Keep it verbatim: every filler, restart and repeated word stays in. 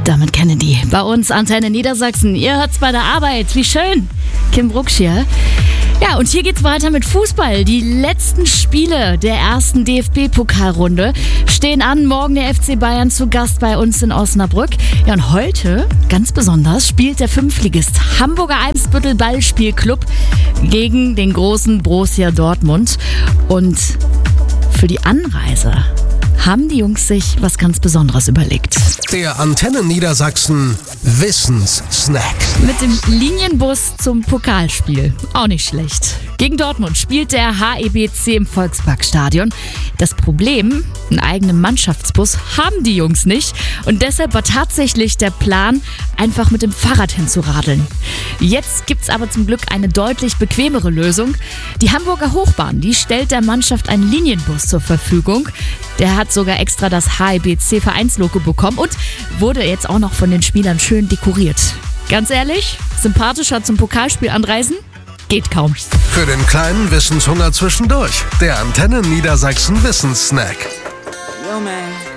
Damit Kennedy. Bei uns Antenne Niedersachsen. Ihr hört's bei der Arbeit. Wie schön. Kim Brucksch hier. Ja, und hier geht's weiter mit Fußball. Die letzten Spiele der ersten D F B-Pokalrunde stehen an. Morgen der F C Bayern zu Gast bei uns in Osnabrück. Ja, und heute, ganz besonders, spielt der Fünftligist Hamburger Eimsbüttel Ballspielclub gegen den großen Borussia Dortmund. Und für die Anreise haben die Jungs sich was ganz Besonderes überlegt. Der Antenne Niedersachsen Wissenssnack. Mit dem Linienbus zum Pokalspiel. Auch nicht schlecht. Gegen Dortmund spielt der H E B C im Volksparkstadion. Das Problem, einen eigenen Mannschaftsbus haben die Jungs nicht. Und deshalb war tatsächlich der Plan, einfach mit dem Fahrrad hinzuradeln. Jetzt gibt's aber zum Glück eine deutlich bequemere Lösung. Die Hamburger Hochbahn, die stellt der Mannschaft einen Linienbus zur Verfügung. Der hat sogar extra das H E B C-Vereinslogo bekommen und wurde jetzt auch noch von den Spielern schön dekoriert. Ganz ehrlich, sympathischer zum Pokalspiel anreisen? Geht kaum. Für den kleinen Wissenshunger zwischendurch. Der Antenne Niedersachsen Wissenssnack. Yo, man.